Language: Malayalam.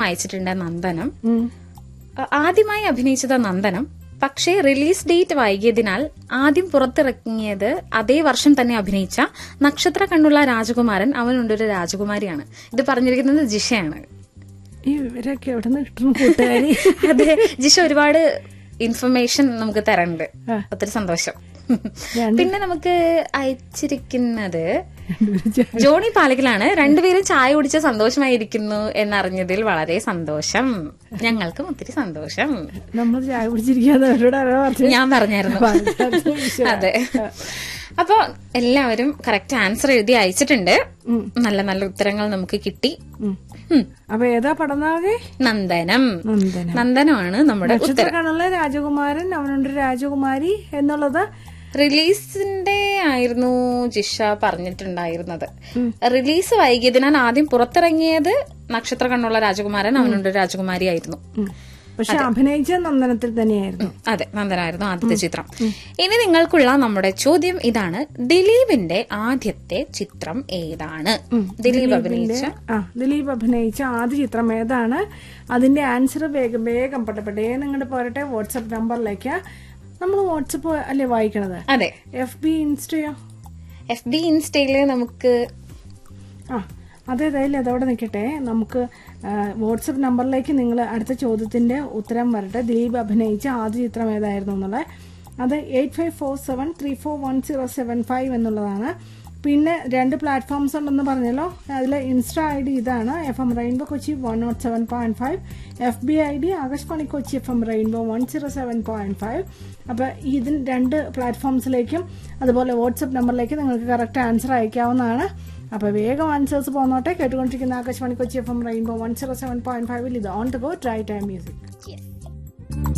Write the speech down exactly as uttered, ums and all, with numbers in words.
അയച്ചിട്ടുണ്ട് നന്ദനം. ആദ്യമായി അഭിനയിച്ചത് നന്ദനം. പക്ഷേ റിലീസ് ഡേറ്റ് വൈകിയതിനാൽ ആദ്യം പുറത്തിറങ്ങിയത് അതേ വർഷം തന്നെ അഭിനയിച്ച നക്ഷത്ര കണ്ണുള്ള രാജകുമാരൻ അവനുണ്ടൊരു രാജകുമാരിയാണ്. ഇത് പറഞ്ഞിരിക്കുന്നത് ജിഷയാണ്. അതെ, ജിഷ ഒരുപാട് ഇൻഫർമേഷൻ നമുക്ക് തരണ്ട്. ഒത്തിരി സന്തോഷം. പിന്നെ നമുക്ക് അയച്ചിരിക്കുന്നത് ജോണി പാലക്കിലാണ്. രണ്ടുപേരും ചായ കുടിച്ച സന്തോഷമായിരിക്കുന്നു എന്നറിഞ്ഞതിൽ വളരെ സന്തോഷം. ഞങ്ങൾക്കും ഒത്തിരി സന്തോഷം. നമ്മൾ ചായ കുടിച്ചിരിക്കാതെ ഞാൻ പറഞ്ഞായിരുന്നു. അതെ, അപ്പൊ എല്ലാവരും കറക്റ്റ് ആൻസർ എഴുതി അയച്ചിട്ടുണ്ട്. നല്ല നല്ല ഉത്തരങ്ങൾ നമുക്ക് കിട്ടി. അപ്പൊ ഏതാ പടന്നാകെ? നന്ദനം. നന്ദനമാണ് നമ്മുടെ ഉത്തരം. രാജകുമാരൻ അവനുണ്ട് രാജകുമാരി എന്നുള്ളത് റിലീസിന്റെ ആയിരുന്നു ജിഷ പറഞ്ഞിട്ടുണ്ടായിരുന്നത്. റിലീസ് വൈകിയതിനാൽ ആദ്യം പുറത്തിറങ്ങിയത് നക്ഷത്ര കണ്ണുള്ള രാജകുമാരൻ അവനുണ്ട് രാജകുമാരി ആയിരുന്നു. പക്ഷെ അഭിനയിച്ച നന്ദനത്തിൽ തന്നെയായിരുന്നു. അതെ, നന്ദനായിരുന്നു ആദ്യത്തെ ചിത്രം. ഇനി നിങ്ങൾക്കുള്ള നമ്മുടെ ചോദ്യം ഇതാണ്. ദിലീപിന്റെ ആദ്യത്തെ ചിത്രം ഏതാണ്? ദിലീപ് അഭിനയിച്ച ദിലീപ് അഭിനയിച്ച ആദ്യ ചിത്രം ഏതാണ്? അതിന്റെ ആൻസർ വേഗം വേഗം പട്ടപ്പെട്ടേ നിങ്ങളുടെ പോരട്ടെ വാട്സ്ആപ്പ് നമ്പറിലേക്ക്. നമ്മൾ വാട്സപ്പ് അല്ലേ വായിക്കണത്? അതെ. F B ഇൻസ്റ്റയോ? എഫ് ബി ഇൻസ്റ്റയില് നമുക്ക് ആ അതേതായാലും അതവിടെ നിൽക്കട്ടെ. നമുക്ക് വാട്സപ്പ് നമ്പറിലേക്ക് നിങ്ങൾ അടുത്ത ചോദ്യത്തിന്റെ ഉത്തരം വരട്ടെ. ദിലീപ് അഭിനയിച്ച ആദ്യ ചിത്രം ഏതായിരുന്നു എന്നുള്ളത്. അത് eight five four seven three four one zero seven five എന്നുള്ളതാണ്. പിന്നെ രണ്ട് പ്ലാറ്റ്ഫോംസ് ഉണ്ടെന്ന് പറഞ്ഞല്ലോ. അതിൽ ഇൻസ്റ്റ ഐ ഡി ഇതാണ്, F M rainbow Kochi one not seven point five. F B I D Akashvani Kochi F M rainbow one zero seven point five. അപ്പൊ ഇതിന് രണ്ട് പ്ലാറ്റ്ഫോംസിലേക്കും അതുപോലെ വാട്സ്ആപ്പ് നമ്പറിലേക്ക് നിങ്ങൾക്ക് കറക്റ്റ് ആൻസർ അയക്കാവുന്നതാണ്. അപ്പൊ വേഗം ആൻസേഴ്സ് പോന്നോട്ടെ. കേട്ടുകൊണ്ടിരിക്കുന്ന Akashvani Kochi F M rainbow one zero seven point ഫൈവിൽ ഇത് on the go dry time music.